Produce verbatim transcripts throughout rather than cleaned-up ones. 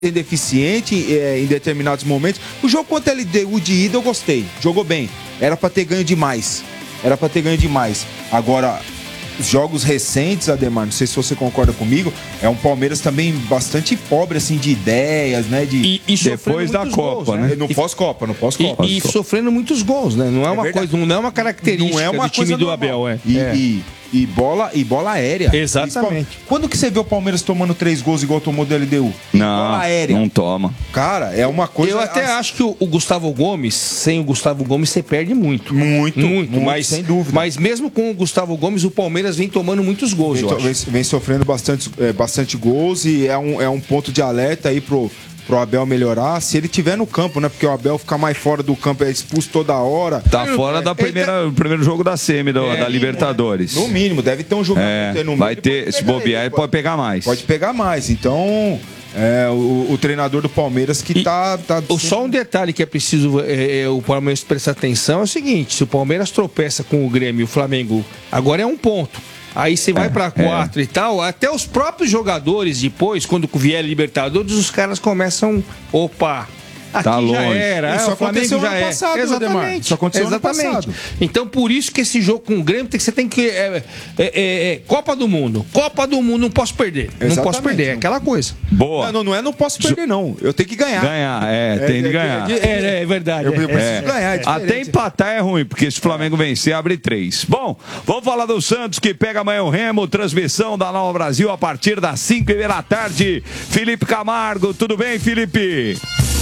deficiente é, em determinados momentos. O jogo contra a L D U de ida eu gostei, jogou bem. Era pra ter ganho demais. Era pra ter ganho demais. Agora, os jogos recentes, Ademar, não sei se você concorda comigo, é um Palmeiras também bastante pobre, assim, de ideias, né? De... E, e depois da Copa, gols, né? No pós-Copa, no pós-Copa. E, e sofrendo muitos gols, né? Não é, é uma verdade. coisa, não é uma característica não é uma do time do normal. Abel, é. E, é. e, e, bola, e bola aérea. Exatamente. Quando que você vê o Palmeiras tomando três gols igual tomou do L D U? Não, bola aérea. Não toma. Cara, é uma coisa... Eu até as... acho que o, o Gustavo Gomes, sem o Gustavo Gomes, você perde muito. Muito, muito, muito mas, sem dúvida. Mas mesmo com o Gustavo Gomes, o Palmeiras vem tomando muitos gols, vem, eu vem, acho. Vem sofrendo bastante, é, bastante gols e é um, é um ponto de alerta aí pro... pro Abel melhorar, se ele tiver no campo, né? Porque o Abel ficar mais fora do campo, é expulso toda hora. Tá fora é, da primeira, tá... primeiro jogo da semi, do, é, da Libertadores. É, no mínimo, deve ter um jogo. É, no vai mínimo, ter, se bobear, ele pode, pode pegar mais. Pode pegar mais, então... É, o, o treinador do Palmeiras que tá... tá sempre... Só um detalhe que é preciso é, é, o Palmeiras prestar atenção é o seguinte, se o Palmeiras tropeça com o Grêmio e o Flamengo, agora é um ponto. Aí você vai é, pra quatro é. e tal, até os próprios jogadores depois, quando vier Libertadores, os caras começam, opa, aqui tá já longe. era, isso é, o Flamengo já é. Passado, exatamente. Isso aconteceu exatamente. ano passado. Então por isso que esse jogo com o Grêmio tem que você tem que é, é, é, é, Copa do Mundo, Copa do Mundo, não posso perder, exatamente. não posso perder, é aquela coisa. Boa. Não, não, não é não posso perder não, eu tenho que ganhar. Ganhar, é, tem é, de ganhar. É, é, é verdade. Eu, eu preciso é. ganhar. É até empatar é ruim, porque se o Flamengo vencer, abre três. Bom, vamos falar do Santos que pega amanhã o Remo, transmissão da Nova Brasil a partir das cinco e meia da tarde. Felipe Camargo, tudo bem, Felipe?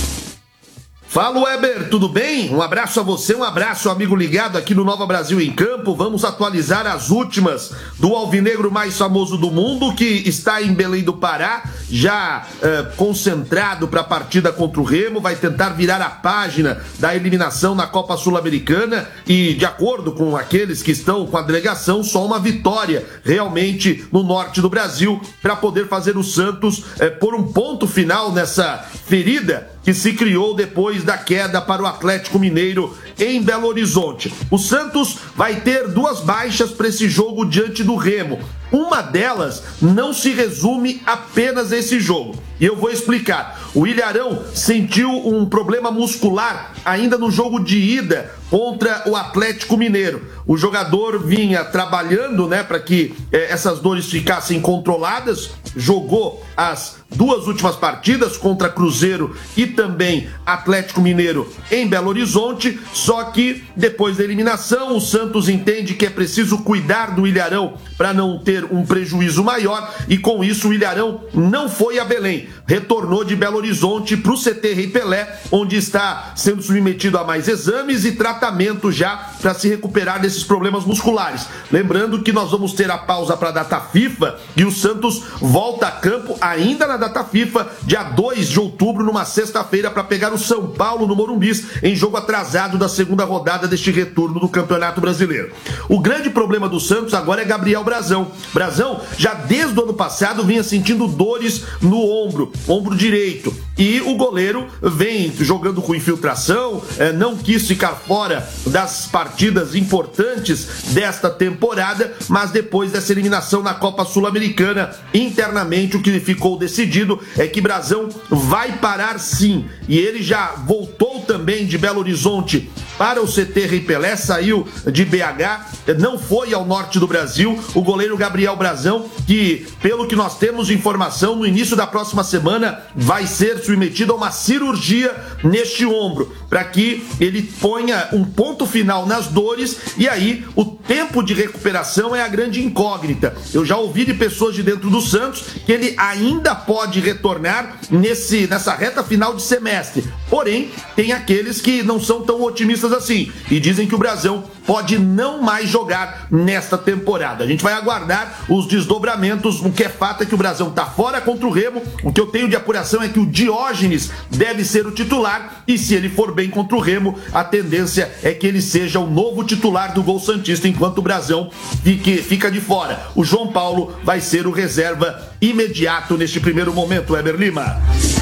Fala, Weber, tudo bem? Um abraço a você, um abraço, amigo ligado aqui no Nova Brasil em Campo. Vamos atualizar as últimas do alvinegro mais famoso do mundo, que está em Belém do Pará, já uh, concentrado para a partida contra o Remo, vai tentar virar a página da eliminação na Copa Sul-Americana e, de acordo com aqueles que estão com a delegação, só uma vitória realmente no norte do Brasil para poder fazer o Santos uh, pôr um ponto final nessa ferida que se criou depois da queda para o Atlético Mineiro em Belo Horizonte. O Santos vai ter duas baixas para esse jogo diante do Remo. Uma delas não se resume apenas a esse jogo. E eu vou explicar. O Ilharão sentiu um problema muscular ainda no jogo de ida contra o Atlético Mineiro. O jogador vinha trabalhando, né, para que eh, essas dores ficassem controladas. Jogou as duas últimas partidas contra Cruzeiro e também Atlético Mineiro em Belo Horizonte. Só que depois da eliminação, o Santos entende que é preciso cuidar do Ilharão para não ter um prejuízo maior, e com isso o Ilharão não foi a Belém, retornou de Belo Horizonte para o C T Rei Pelé, onde está sendo submetido a mais exames e tratamento já para se recuperar desses problemas musculares. Lembrando que nós vamos ter a pausa para a data FIFA e o Santos volta a campo ainda na data FIFA, dia dois de outubro, numa sexta-feira, para pegar o São Paulo no Morumbis, em jogo atrasado da segunda rodada deste retorno do Campeonato Brasileiro. O grande problema do Santos agora é Gabriel Brazão. Brazão já desde o ano passado vinha sentindo dores no ombro, ombro direito, e o goleiro vem jogando com infiltração, não quis ficar fora das partidas importantes desta temporada, mas depois dessa eliminação na Copa Sul-Americana, internamente o que ficou decidido é que Brazão vai parar sim, e ele já voltou também de Belo Horizonte para o C T Rei Pelé, saiu de B H, não foi ao norte do Brasil. O goleiro Gabriel Brazão, que pelo que nós temos de informação, no início da próxima semana vai ser submetido a uma cirurgia neste ombro, para que ele ponha um ponto final nas dores, e aí o tempo de recuperação é a grande incógnita. Eu já ouvi de pessoas de dentro do Santos que ele ainda pode retornar nesse, nessa reta final de semestre, porém tem aqueles que não são tão otimistas assim e dizem que o Brazão pode não mais jogar nesta temporada. A gente vai aguardar os desdobramentos. O que é fato é que o Brazão está fora contra o Remo. O que eu tenho de apuração é que o Diógenes deve ser o titular, e se ele for bem contra o Remo, a tendência é que ele seja o novo titular do gol santista, enquanto o Brazão fique, fica de fora. O João Paulo vai ser o reserva imediato neste primeiro momento, Weber Lima.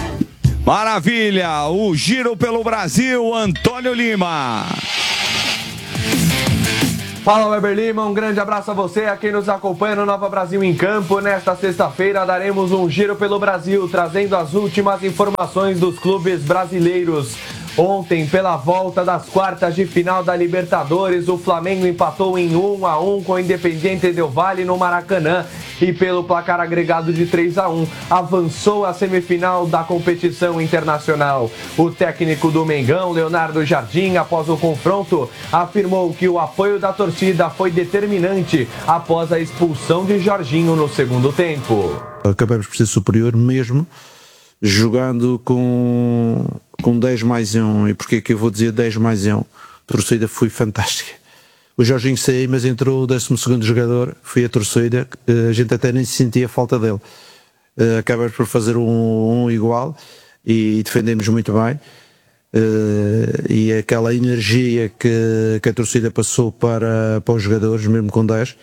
Maravilha! O giro pelo Brasil, Antônio Lima. Fala, Weber Lima, um grande abraço a você, a quem nos acompanha no Nova Brasil em Campo. Nesta sexta-feira daremos um giro pelo Brasil, trazendo as últimas informações dos clubes brasileiros. Ontem, pela volta das quartas de final da Libertadores, o Flamengo empatou em um a um com o Independiente Del Valle no Maracanã e pelo placar agregado de três a um avançou à semifinal da competição internacional. O técnico do Mengão, Leonardo Jardim, após o confronto, afirmou que o apoio da torcida foi determinante após a expulsão de Jorginho no segundo tempo. Acabamos por ser superior mesmo jogando com, com dez mais um. E porquê que eu vou dizer dez mais um? A torcida foi fantástica. O Jorginho saiu, mas entrou o décimo segundo jogador, foi a torcida, a gente até nem sentia a falta dele. Acabamos por fazer um, um igual e defendemos muito bem. E aquela energia que, que a torcida passou para, para os jogadores, mesmo com dez,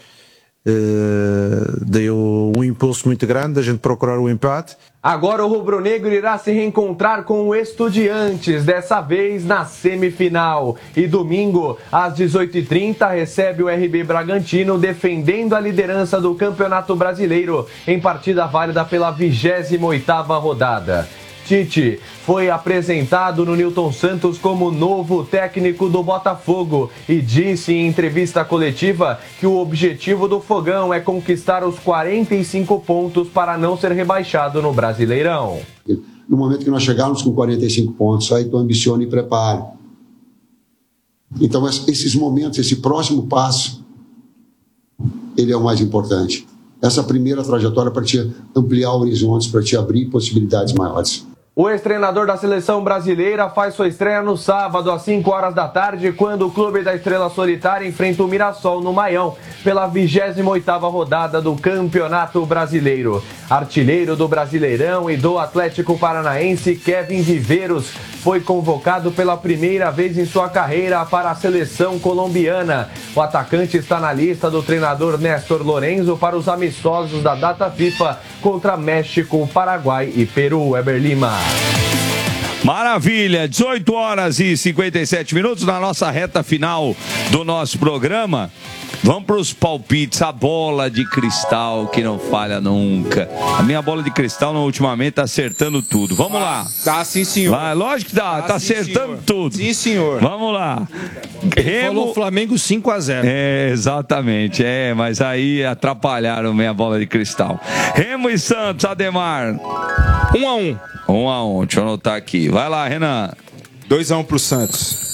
deu um impulso muito grande, a gente procurar o empate. Agora o rubro-negro irá se reencontrar com o Estudiantes, dessa vez na semifinal. E domingo, às dezoito e trinta, recebe o R B Bragantino defendendo a liderança do Campeonato Brasileiro em partida válida pela vigésima oitava rodada. Tite foi apresentado no Newton Santos como novo técnico do Botafogo e disse em entrevista coletiva que o objetivo do Fogão é conquistar os quarenta e cinco pontos para não ser rebaixado no Brasileirão. No momento que nós chegarmos com quarenta e cinco pontos, aí tu ambiciona e prepara. Então esses momentos, esse próximo passo, ele é o mais importante. Essa primeira trajetória para te ampliar horizontes, para te abrir possibilidades maiores. O ex-treinador da seleção brasileira faz sua estreia no sábado, às cinco horas da tarde, quando o Clube da Estrela Solitária enfrenta o Mirassol no Maião, pela vigésima oitava rodada do Campeonato Brasileiro. Artilheiro do Brasileirão e do Atlético Paranaense, Kevin Viveiros foi convocado pela primeira vez em sua carreira para a seleção colombiana. O atacante está na lista do treinador Néstor Lorenzo para os amistosos da data FIFA contra México, Paraguai e Peru. Weber Lima. Maravilha, dezoito horas e cinquenta e sete minutos na nossa reta final do nosso programa. Vamos para os palpites, a bola de cristal que não falha nunca. A minha bola de cristal ultimamente tá acertando tudo. Vamos lá. Tá sim, senhor. Vai, lógico que dá, tá, tá sim, acertando senhor. tudo. Sim, senhor. Vamos lá. Remo... Falou Flamengo cinco a zero. É, exatamente. É, mas aí atrapalharam minha bola de cristal. Remo e Santos, Ademar. um a um. um a um, deixa eu anotar aqui. Vai lá, Renan. dois a um pro Santos.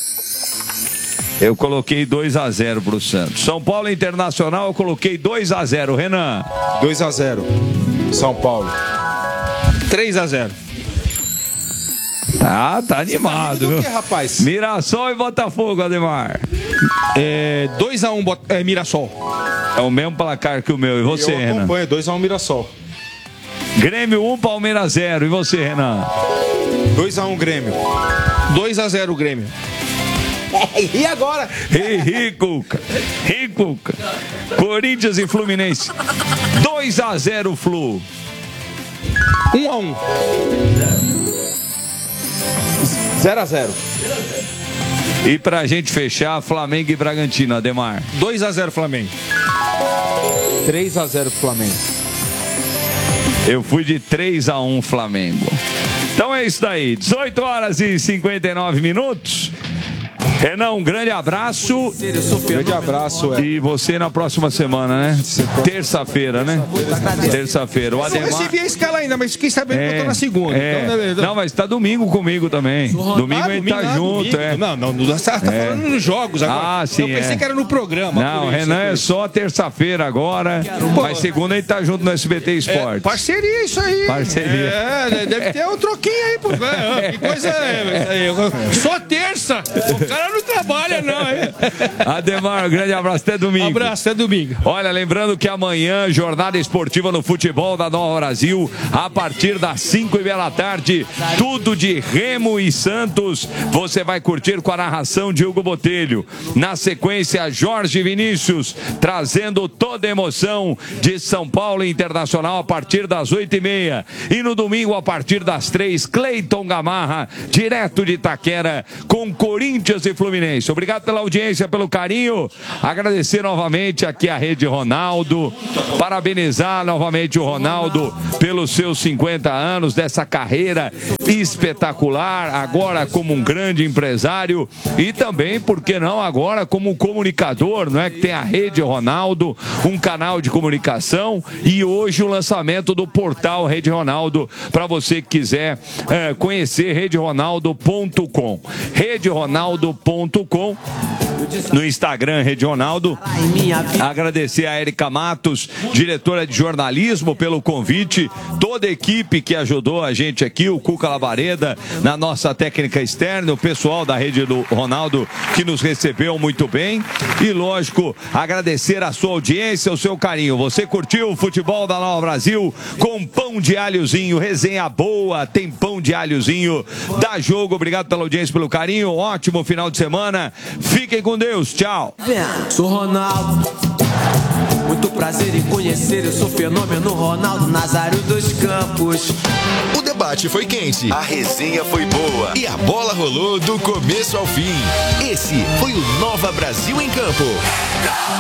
Eu coloquei dois a zero pro Santos. São Paulo Internacional, eu coloquei dois a zero. Renan. dois a zero. São Paulo. três a zero. Ah, tá animado, viu? Que, rapaz? Mirassol e Botafogo, Ademar. É, dois a um Bot... é, Mirassol. É o mesmo placar que o meu. E você, eu Renan? acompanho, dois a um Mirassol. Grêmio um, Palmeiras zero. E você, Renan? dois a um Grêmio. dois a zero Grêmio. E agora? Ri, Cuca. Ri, Cuca. Corinthians e Fluminense. dois a zero Flu. um a um. zero a zero. E pra gente fechar, Flamengo e Bragantino, Ademar. dois a zero Flamengo. três a zero Flamengo. Eu fui de três a um Flamengo. Então é isso daí. dezoito horas e cinquenta e nove minutos. Renan, um grande abraço. Grande abraço, é. E você na próxima semana, né? Terça-feira, né? Terça-feira. O Eu Ademar... não recebi a escala ainda, mas fiquei sabendo É, que eu tô na segunda. é. Então, né, Não, mas tá domingo comigo também. Domingo Ah, a gente tá domingo, junto, domingo. é. Não, não, você tá É. falando nos jogos agora. Ah, sim, Eu pensei é. que era no programa. Não, por isso, Renan por é isso. só terça-feira agora. Mas segunda a gente tá junto no S B T Esportes. É, parceria isso aí. Parceria. É, deve ter um troquinho aí. Pô. É, que coisa é essa aí? Só terça. O cara não trabalha, não, hein? Ademar, um grande abraço, até domingo. Abraço, até domingo. Olha, lembrando que amanhã, jornada esportiva no futebol da Nova Brasil, a partir das cinco e meia da tarde, tudo de Remo e Santos, você vai curtir com a narração de Hugo Botelho. Na sequência, Jorge Vinícius, trazendo toda a emoção de São Paulo Internacional a partir das oito e meia. E no domingo, a partir das três, Cleiton Gamarra, direto de Itaquera, com Corinthians e Fluminense. Obrigado pela audiência, pelo carinho. Agradecer novamente aqui a Rede Ronaldo. Parabenizar novamente o Ronaldo pelos seus cinquenta anos dessa carreira espetacular. Agora como um grande empresário e também, por que não, agora como comunicador, não é? Que tem a Rede Ronaldo, um canal de comunicação e hoje o lançamento do portal Rede Ronaldo para você que quiser é, conhecer rede ronaldo ponto com. rede ronaldo ponto com. No Instagram, Rede Ronaldo. Agradecer a Érica Matos, diretora de jornalismo, pelo convite. Toda a equipe que ajudou a gente aqui, o Cuca Labareda, na nossa técnica externa, o pessoal da Rede do Ronaldo que nos recebeu muito bem. E, lógico, agradecer a sua audiência, o seu carinho. Você curtiu o futebol da Nova Brasil com pão de alhozinho, resenha boa, tem pão de alhozinho, dá jogo. Obrigado pela audiência, pelo carinho. Ótimo final de semana. Fiquem com Deus, tchau. Sou Ronaldo, muito prazer em conhecer, eu sou fenômeno Ronaldo Nazário dos Campos. O debate foi quente, a resenha foi boa e a bola rolou do começo ao fim. Esse foi o Nova Brasil em Campo.